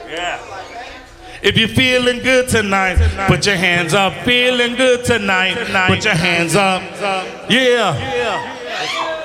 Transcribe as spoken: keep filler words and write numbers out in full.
Yeah. If you're feeling good tonight, put your hands up. Feeling good tonight, put your hands up. Yeah.